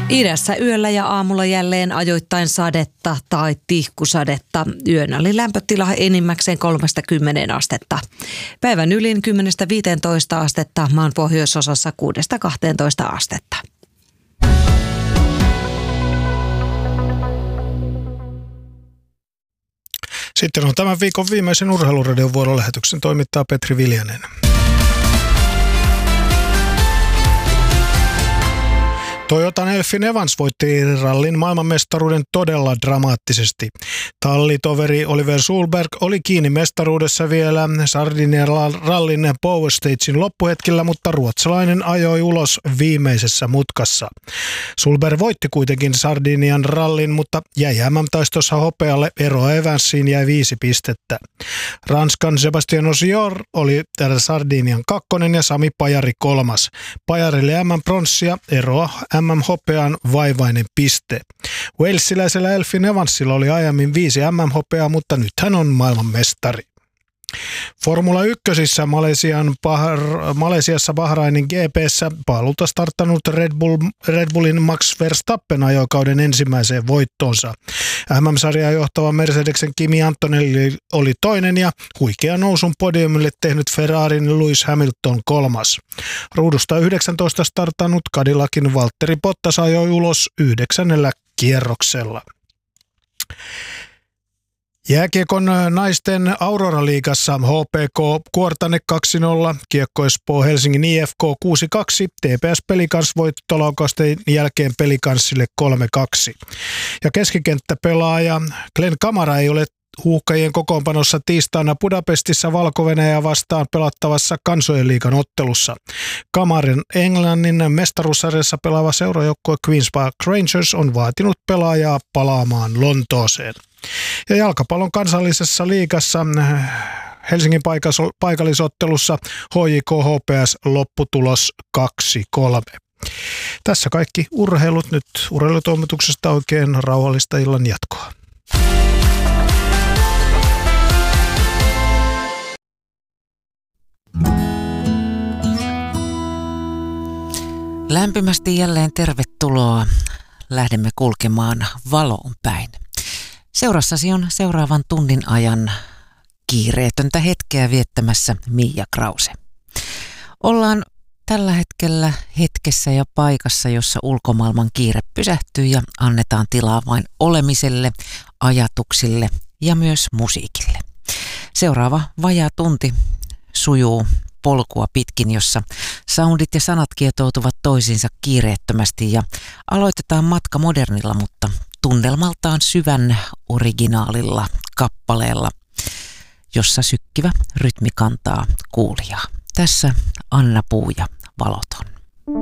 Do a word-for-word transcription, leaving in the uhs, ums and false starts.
Idässä yöllä ja aamulla jälleen ajoittain sadetta tai tihkusadetta. Yön oli lämpötila enimmäkseen kolmesta kymmeneen astetta. Päivän ylin kymmenestä viiteentoista astetta, maan pohjoisosassa kuudesta kahteentoista astetta. Sitten on tämän viikon viimeisen Urheiluradion vuorolähetyksen toimittaa Petri Viljanen. Toyotan Elfyn Evans voitti rallin maailmanmestaruuden todella dramaattisesti. Tallitoveri Oliver Solberg oli kiinni mestaruudessa vielä Sardinian rallin Power Stagein loppuhetkellä, mutta ruotsalainen ajoi ulos viimeisessä mutkassa. Solberg voitti kuitenkin Sardinian rallin, mutta jäi M M-taistossa hopealle, ero Evansiin jäi viisi pistettä. Ranskan Sébastien Ogier oli Sardinian kakkonen ja Sami Pajari kolmas. Pajarille M M-pronssia, eroa M M-hopean vaivainen piste. Walesiläisellä Elfyn Evansilla oli aiemmin viisi M M-hopeaa, mutta nyt hän on maailmanmestari. Formula ykkösissä Malesian Bahra, Malesiassa Bahrainin G P:ssä paalulta starttanut Red, Bull, Red Bullin Max Verstappen ajoi kauden ensimmäiseen voittoonsa. M M-sarjaa johtava Mercedesen Kimi Antonelli oli toinen ja huikea nousun podiumille tehnyt Ferrarin Lewis Hamilton kolmas. Ruudusta yhdeksäntoista startannut Cadillacin Valtteri Bottas ajoi ulos yhdeksännellä kierroksella. Jääkiekon naisten Aurora-liigassa H P K Kuortane kaksi nolla, Kiekko Espoo Helsingin I F K kuusi kaksi, T P S Pelikans voittolaukausten jälkeen Pelikanssille kolme kaksi. Ja keskikenttäpelaaja Glenn Kamara ei ole Huuhkajien kokoonpanossa tiistaina Budapestissa Valko-Venäjää vastaan pelattavassa Kansojen liigan ottelussa. Kamarin Englannin mestaruussarjassa pelaava seurajoukkue Queen's Park Rangers on vaatinut pelaajaa palaamaan Lontooseen. Ja jalkapallon kansallisessa liigassa Helsingin paikallisottelussa H J K H P S lopputulos kaksi kolme. Tässä kaikki urheilut nyt urheilutoimituksesta, oikein rauhallista illan jatkoa. Lämpimästi jälleen tervetuloa. Lähdemme kulkemaan valoon päin. Seurassasi on seuraavan tunnin ajan kiireetöntä hetkeä viettämässä Mia Krause. Ollaan tällä hetkellä hetkessä ja paikassa, jossa ulkomaailman kiire pysähtyy ja annetaan tilaa vain olemiselle, ajatuksille ja myös musiikille. Seuraava vajaa tunti sujuu polkua pitkin, jossa soundit ja sanat kietoutuvat toisiinsa kiireettömästi ja aloitetaan matka modernilla, mutta tunnelmaltaan syvän originaalilla kappaleella, jossa sykkivä rytmi kantaa kuulijaa. Tässä Anna Puu ja Valoton.